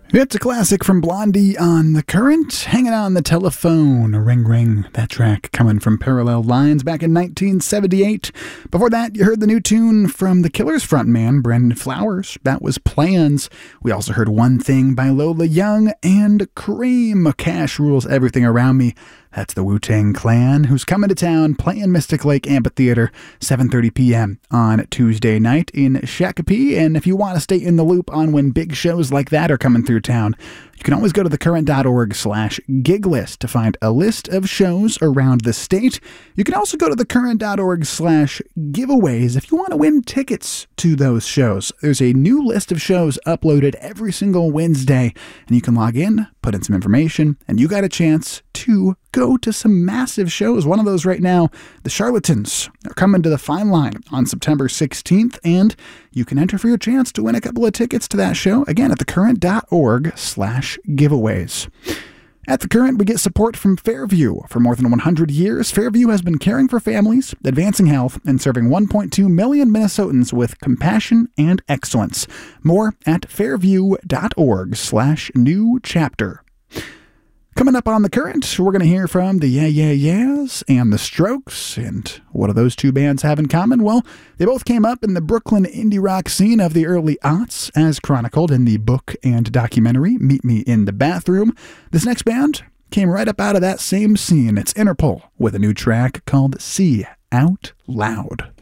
It's a classic from Blondie on The Current, Hanging on the Telephone, Ring Ring, that track coming from Parallel Lines back in 1978. Before that, you heard the new tune from The Killers frontman, Brandon Flowers, that was Plans. We also heard One Thing by Lola Young and Cream, Cash Rules Everything Around Me. That's the Wu-Tang Clan, who's coming to town, playing Mystic Lake Amphitheater, 7:30 p.m. on Tuesday night in Shakopee. And if you want to stay in the loop on when big shows like that are coming through town, you can always go to thecurrent.org/gig list to find a list of shows around the state. You can also go to thecurrent.org/giveaways if you want to win tickets to those shows. There's a new list of shows uploaded every single Wednesday, and you can log in, put in some information, and you got a chance to go to some massive shows. One of those right now, the Charlatans, are coming to the Fine Line on September 16th, and you can enter for your chance to win a couple of tickets to that show, again, at thecurrent.org/giveaways. At The Current, we get support from Fairview. For more than 100 years, Fairview has been caring for families, advancing health, and serving 1.2 million Minnesotans with compassion and excellence. More at fairview.org/new chapter. Coming up on The Current, we're going to hear from the Yeah Yeah Yeahs and the Strokes. And what do those two bands have in common? Well, they both came up in the Brooklyn indie rock scene of the early aughts, as chronicled in the book and documentary Meet Me in the Bathroom. This next band came right up out of that same scene. It's Interpol with a new track called See Out Loud.